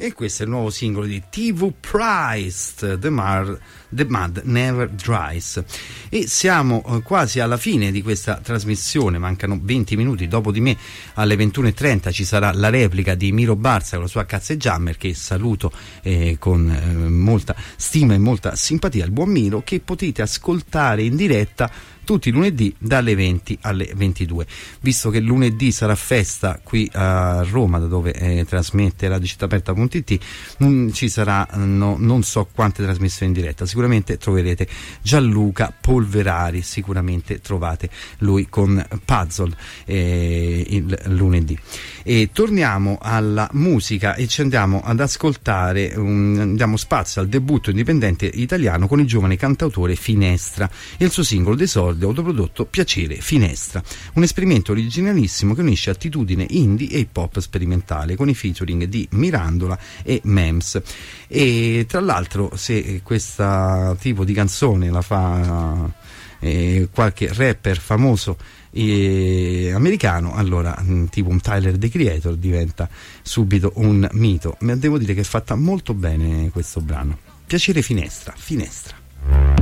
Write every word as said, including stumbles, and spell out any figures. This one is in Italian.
E questo è il nuovo singolo di T V Price, The, Mar, The Mud Never Dries. E siamo eh, quasi alla fine di questa trasmissione, mancano venti minuti. Dopo di me alle ventuno e trenta ci sarà la replica di Miro Barza con la sua Cazze Jammer, che saluto eh, con eh, molta stima e molta simpatia, il buon Miro, che potete ascoltare in diretta tutti i lunedì dalle venti alle ventidue. Visto che lunedì sarà festa qui a Roma, da dove eh, trasmette radio città aperta punto it, mh, ci sarà no, non so quante trasmissioni in diretta. Sicuramente troverete Gianluca Polverari, sicuramente trovate lui con Puzzle eh, il lunedì. E torniamo alla musica e ci andiamo ad ascoltare un, diamo spazio al debutto indipendente italiano con il giovane cantautore Finestra e il suo singolo d'esordio autoprodotto Piacere Finestra, un esperimento originalissimo che unisce attitudine indie e hip hop sperimentale con i featuring di Mirandola e Mems. E tra l'altro, se questo tipo di canzone la fa eh, qualche rapper famoso eh, americano, allora mh, tipo un Tyler the Creator diventa subito un mito. Ma devo dire che è fatta molto bene questo brano. Piacere Finestra, Finestra.